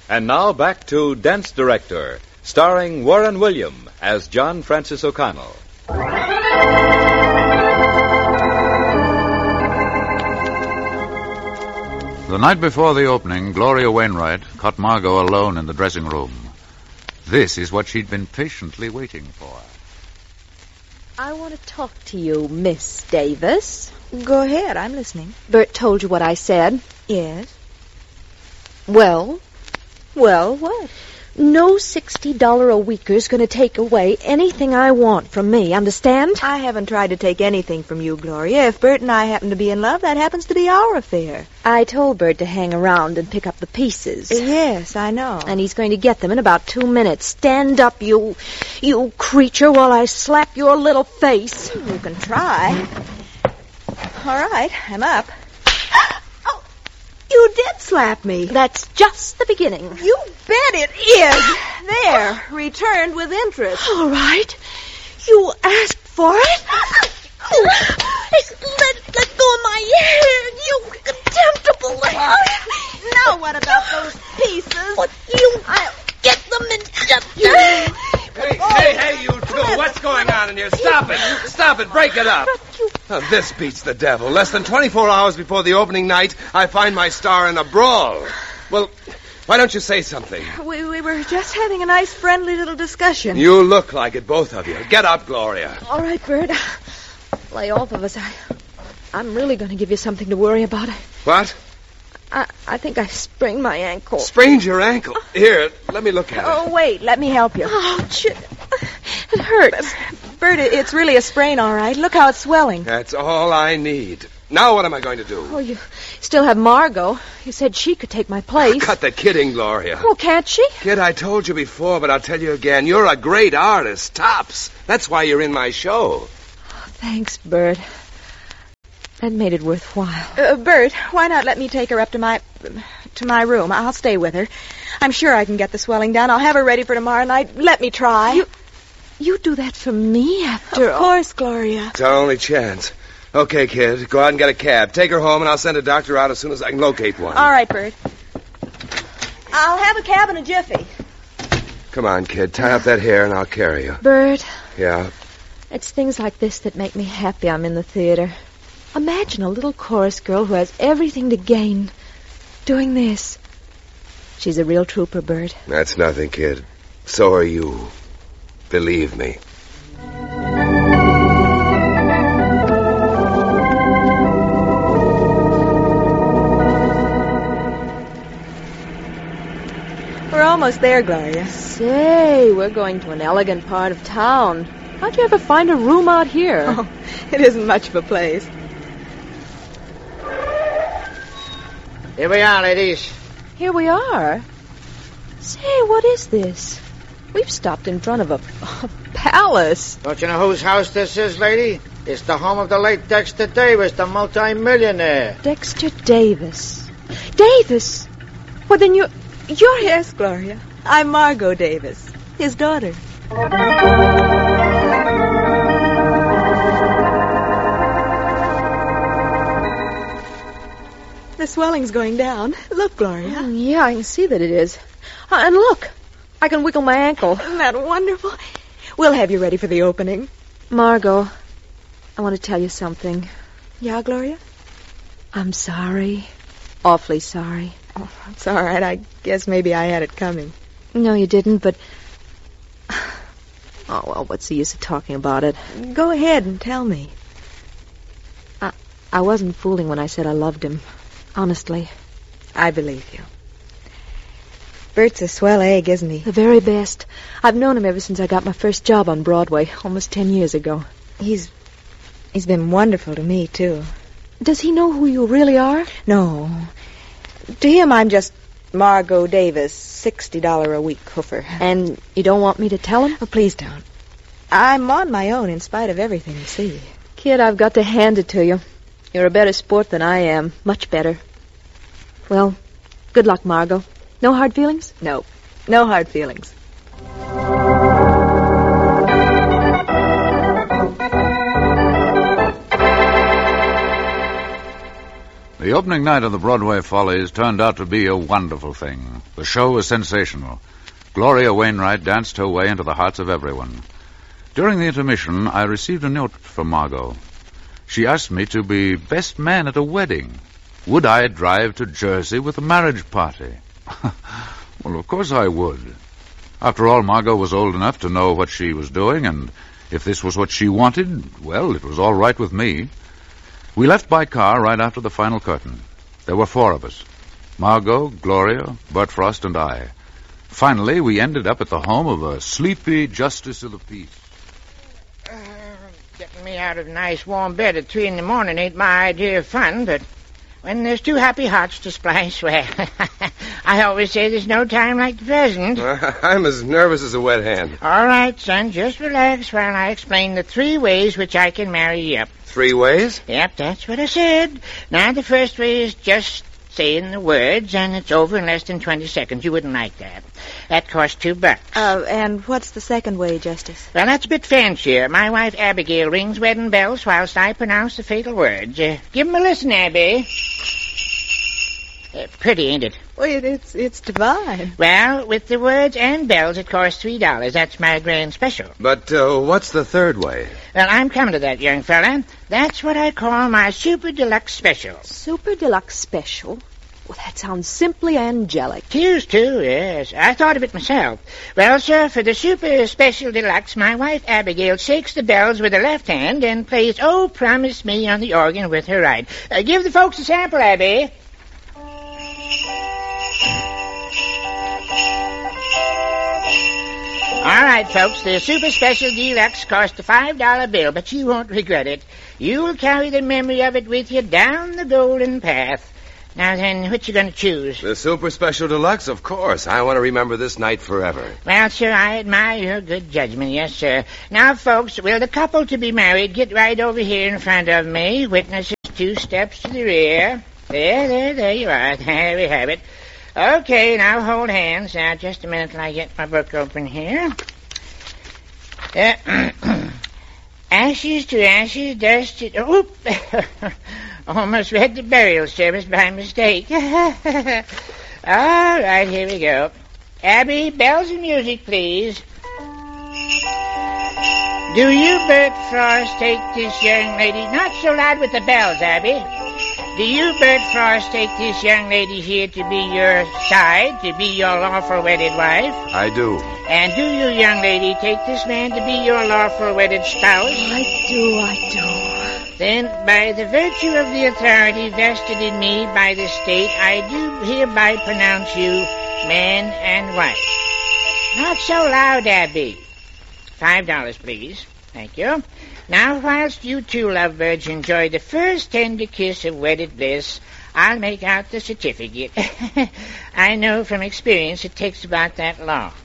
And now back to Dance Director, starring Warren William as John Francis O'Connell. The night before the opening, Gloria Wainwright caught Margot alone in the dressing room. This is what she'd been patiently waiting for. I want to talk to you, Miss Davis. Go ahead, I'm listening. Bert told you what I said. Yes. Well, what? no $60 a weeker's going to take away anything I want from me, understand? I haven't tried to take anything from you, Gloria. If Bert and I happen to be in love, that happens to be our affair. I told Bert to hang around and pick up the pieces. Yes, I know. And he's going to get them in about 2 minutes. Stand up, you creature, while I slap your little face. You can try. All right, I'm up. Oh, you did slap me. That's just the beginning. You bet it is. There, returned with interest. All right. You asked for it? Let go of my hair, you contemptible. Now what about those pieces? I'll get them and just... Hey, you two, what's going on in here? Stop it, break it up. Oh, this beats the devil. Less than 24 hours before the opening night, I find my star in a brawl. Well, why don't you say something? We were just having a nice, friendly little discussion. You look like it, both of you. Get up, Gloria. All right, Bert. Lay off of us. I'm really going to give you something to worry about. What? I think I sprained my ankle. Sprained your ankle? Here, let me look at it. Oh, wait, let me help you. Ouch. It hurts. Bert, it's really a sprain, all right. Look how it's swelling. That's all I need. Now what am I going to do? Oh, you still have Margot. You said she could take my place. Cut the kidding, Gloria. Well, can't she? Kid, I told you before, but I'll tell you again. You're a great artist, tops. That's why you're in my show. Thanks, Bert. That made it worthwhile. Bert, why not let me take her up to my room? I'll stay with her. I'm sure I can get the swelling down. I'll have her ready for tomorrow night. Let me try. You do that for me after all? Of course, Gloria. It's our only chance. Okay, kid, go out and get a cab. Take her home, and I'll send a doctor out as soon as I can locate one. All right, Bert. I'll have a cab in a jiffy. Come on, kid. Tie up that hair, and I'll carry you. Bert. Yeah? It's things like this that make me happy I'm in the theater. Imagine a little chorus girl who has everything to gain doing this. She's a real trooper, Bert. That's nothing, kid. So are you. Believe me. We're almost there, Gloria. Say, we're going to an elegant part of town. How'd you ever find a room out here? Oh, it isn't much of a place. Here we are, ladies. Here we are. Say, what is this? We've stopped in front of a palace. Don't you know whose house this is, lady? It's the home of the late Dexter Davis, the multi-millionaire. Dexter Davis. Davis? Well, then you're... Yes, Gloria. I'm Margot Davis, his daughter. The swelling's going down. Look, Gloria. Yeah, I can see that it is. And look, I can wiggle my ankle. Isn't that wonderful? We'll have you ready for the opening. Margot, I want to tell you something. Yeah, Gloria? I'm sorry. Awfully sorry. Oh, it's all right. I guess maybe I had it coming. No, you didn't, but... Oh, well, what's the use of talking about it? Go ahead and tell me. I wasn't fooling when I said I loved him. Honestly. I believe you. Bert's a swell egg, isn't he? The very best. I've known him ever since I got my first job on Broadway, almost 10 years ago. He's been wonderful to me, too. Does he know who you really are? No. To him, I'm just Margot Davis, $60 a week hoofer. And you don't want me to tell him? Oh, please don't. I'm on my own in spite of everything, you see. Kid, I've got to hand it to you. You're a better sport than I am. Much better. Well, good luck, Margot. No hard feelings? No. No hard feelings. The The opening night of the Broadway Follies turned out to be a wonderful thing. The show was sensational. Gloria Wainwright danced her way into the hearts of everyone. During the intermission, I received a note from Margot. She asked me to be best man at a wedding. Would I drive to Jersey with a marriage party? Well, of course I would. After all, Margot was old enough to know what she was doing, and if this was what she wanted, well, it was all right with me. We left by car right after the final curtain. There were 4 of us. Margot, Gloria, Bert Frost, and I. Finally, we ended up at the home of a sleepy justice of the peace. Getting me out of a nice warm bed at 3 a.m. ain't my idea of fun, but when there's 2 happy hearts to splice, well, I always say there's no time like the present. I'm as nervous as a wet hand. All right, son, just relax while I explain the 3 ways which I can marry you up. 3 ways? Yep, that's what I said. Now, the first way is just saying the words, and it's over in less than 20 seconds. You wouldn't like that. That costs $2. And what's the second way, Justice? Well, that's a bit fancier. My wife, Abigail, rings wedding bells whilst I pronounce the fatal words. Give 'em a listen, Abby. Pretty, ain't it? Well, it's divine. Well, with the words and bells, it costs $3. That's my grand special. But what's the third way? Well, I'm coming to that, young fella. That's what I call my super deluxe special. Super deluxe special? Well, that sounds simply angelic. Tears, too, yes. I thought of it myself. Well, sir, for the super special deluxe, my wife Abigail shakes the bells with her left hand and plays Oh, Promise Me on the organ with her right. Give the folks a sample, Abby. All right, folks, the super special deluxe costs a $5 bill, but you won't regret it. You'll carry the memory of it with you down the golden path. Now then, what you going to choose? The super special deluxe, of course. I want to remember this night forever. Well, sir, I admire your good judgment, yes, sir. Now, folks, will the couple to be married get right over here in front of me? Witnesses 2 steps to the rear. There you are. There we have it. Okay, now hold hands. Now, just a minute till I get my book open here. Ashes to ashes, dust to... Oop! Almost read the burial service by mistake. All right, here we go. Abby, bells and music, please. Do you, Bert Frost, take this young lady... Not so loud with the bells, Abby. Do you, Bert Frost, take this young lady here to be your side, to be your lawful wedded wife? I do. And do you, young lady, take this man to be your lawful wedded spouse? I do. Then, by the virtue of the authority vested in me by the state, I do hereby pronounce you man and wife. Not so loud, Abby. $5, please. Thank you. Now, whilst you 2 lovebirds enjoy the first tender kiss of wedded bliss, I'll make out the certificate. I know from experience it takes about that long.